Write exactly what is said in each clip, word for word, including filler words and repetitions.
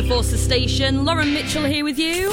Forces Station. Lauren Mitchell here with you.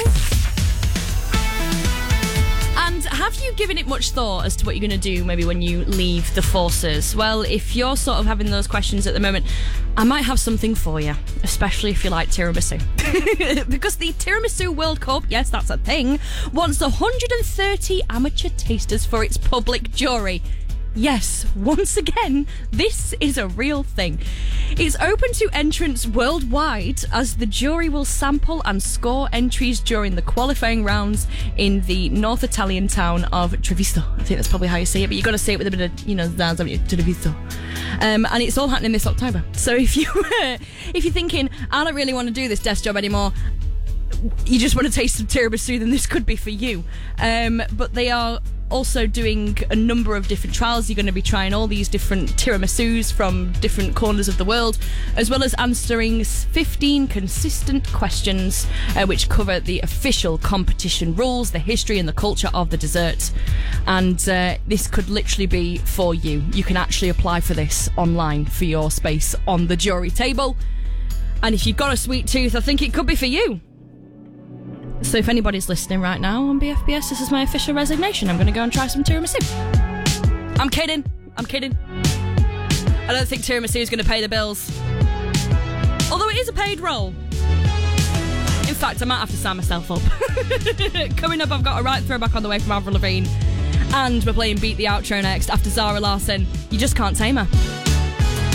And have you given it much thought as to what you're going to do maybe when you leave the forces? Well, if you're sort of having those questions at the moment, I might have something for you, especially if you like tiramisu. Because the Tiramisu World Cup, yes, that's a thing, wants one hundred thirty amateur tasters for its public jury. Yes, once again, this is a real thing. It's open to entrants worldwide as the jury will sample and score entries during the qualifying rounds in the North Italian town of Treviso. I think that's probably how you say it, but you've got to say it with a bit of, you know, zazz, haven't you? Treviso. Um, and it's all happening this October. So if, you, if you're thinking, I don't really want to do this desk job anymore, you just want to taste some tiramisu, then this could be for you. Um, but they are also doing a number of different trials. You're going to be trying all these different tiramisus from different corners of the world, as well as answering fifteen consistent questions uh, which cover the official competition rules, the history and the culture of the dessert. And uh, this could literally be for you. You can actually apply for this online for your space on the jury table. And if you've got a sweet tooth, I think it could be for you. So if anybody's listening right now on B F B S, this is my official resignation. I'm going to go and try some tiramisu. I'm kidding. I'm kidding. I don't think tiramisu is going to pay the bills. Although it is a paid role. In fact, I might have to sign myself up. Coming up, I've got a right throwback on the way from Avril Lavigne. And we're playing Beat the Outro next after Zara Larsson. You just can't tame her.